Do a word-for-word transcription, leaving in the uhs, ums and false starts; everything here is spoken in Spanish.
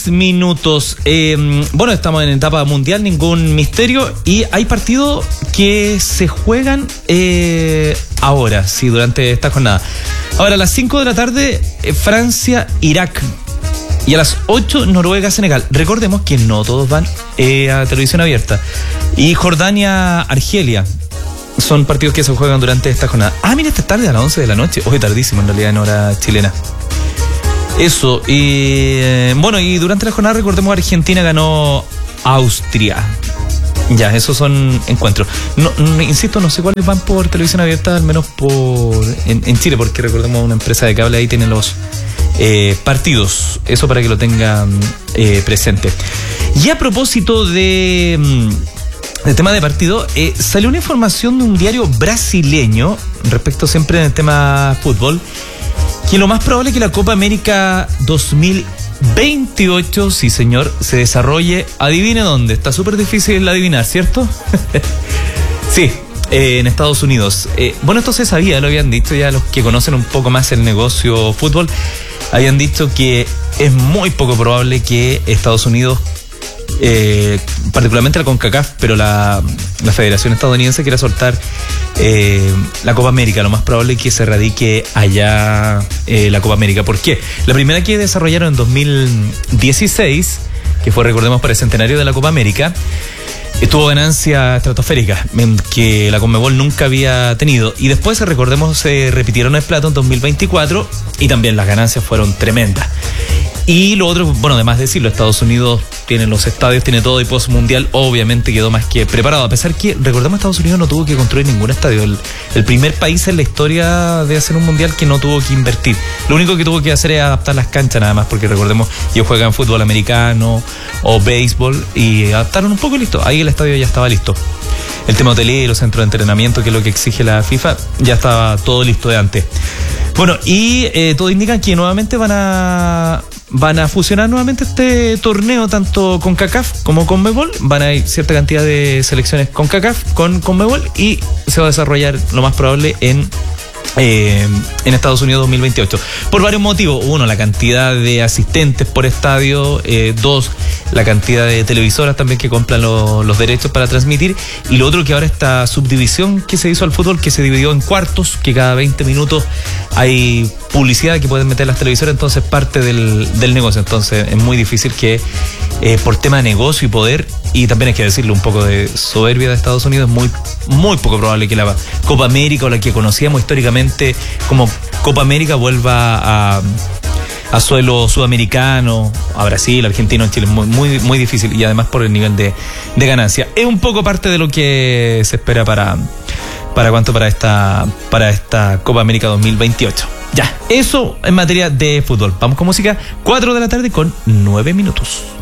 minutos. Eh, bueno, estamos en etapa mundial, ningún misterio. Y hay partidos que se juegan eh, ahora, sí, durante esta jornada. Ahora, a las cinco de la tarde, eh, Francia-Irak. Y a las ocho, Noruega-Senegal. Recordemos que no todos van eh, a televisión abierta. Y Jordania-Argelia. Son partidos que se juegan durante esta jornada. Ah, mira, esta tarde a las once de la noche. Hoy tardísimo, en realidad, en hora chilena. Eso. Y eh, bueno, y durante la jornada, recordemos, Argentina ganó Austria. Ya, esos son encuentros. No, no, insisto, no sé cuáles van por televisión abierta, al menos por en, en Chile, porque recordemos una empresa de cable ahí tiene los eh, partidos. Eso para que lo tengan eh, presente. Y a propósito de... El tema de partido, eh, salió una información de un diario brasileño respecto siempre del tema fútbol, que lo más probable es que la Copa América dos mil veintiocho, sí señor, se desarrolle, adivine dónde, está súper difícil adivinar, ¿cierto? Sí, eh, en Estados Unidos. Eh, bueno, esto se sabía, lo habían dicho ya los que conocen un poco más el negocio fútbol, habían dicho que es muy poco probable que Estados Unidos, Eh, particularmente la CONCACAF, pero la, la Federación Estadounidense quiera soltar eh, la Copa América. Lo más probable es que se radique allá eh, la Copa América. ¿Por qué? La primera que desarrollaron en dos mil dieciséis, que fue, recordemos, para el centenario de la Copa América, tuvo ganancia estratosférica que la Conmebol nunca había tenido. Y después, recordemos, se repitieron el plato en dos mil veinticuatro y también las ganancias fueron tremendas. Y lo otro, bueno, además de decirlo, Estados Unidos tiene los estadios, tiene todo, y post mundial obviamente quedó más que preparado, a pesar que, recordemos, Estados Unidos no tuvo que construir ningún estadio, el, el primer país en la historia de hacer un mundial que no tuvo que invertir. Lo único que tuvo que hacer es adaptar las canchas nada más, porque recordemos, ellos juegan fútbol americano o béisbol y adaptaron un poco y listo, ahí el estadio ya estaba listo. El tema hotelero, centro de entrenamiento, que es lo que exige la FIFA, ya estaba todo listo de antes. Bueno, y eh, todo indica que nuevamente van a van a fusionar nuevamente este torneo, tanto con CONCACAF como con Conmebol. Van a ir cierta cantidad de selecciones con CONCACAF, con Conmebol, y se va a desarrollar lo más probable en Eh, en Estados Unidos dos mil veintiocho, por varios motivos. Uno, la cantidad de asistentes por estadio. Eh, dos, la cantidad de televisoras también que compran lo, los derechos para transmitir. Y lo otro, que ahora esta subdivisión que se hizo al fútbol, que se dividió en cuartos, que cada veinte minutos hay publicidad que pueden meter las televisoras, entonces parte del, del negocio. Entonces es muy difícil que eh, por tema de negocio y poder, y también hay que decirle un poco de soberbia de Estados Unidos, es muy, muy poco probable que la Copa América, o la que conocíamos históricamente como Copa América, vuelva a, a suelo sudamericano, a Brasil, Argentina, en Chile. Muy, muy, muy difícil, y además por el nivel de, de ganancia. Es un poco parte de lo que se espera para, para cuánto para esta, para esta Copa América dos mil veintiocho. Ya, eso en materia de fútbol. Vamos con música, cuatro de la tarde con nueve minutos.